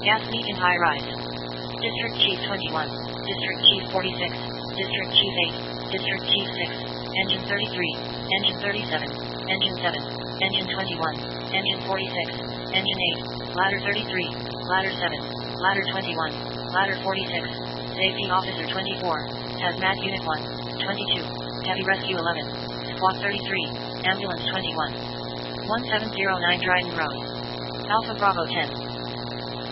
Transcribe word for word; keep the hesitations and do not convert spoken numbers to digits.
Gas leak and high rise. District Chief twenty-one. District Chief forty-six. District Chief eight. District Chief six. Engine thirty-three. Engine thirty-seven. Engine seven. Engine twenty-one. Engine forty-six. Engine eight. Ladder thirty-three. Ladder seven. Ladder twenty-one. Ladder forty-six. Safety Officer twenty-four. Hazmat Unit one. twenty-two. Heavy Rescue eleven. Squad thirty-three. Ambulance twenty-one. one seven zero nine Dryden Road. Alpha Bravo ten.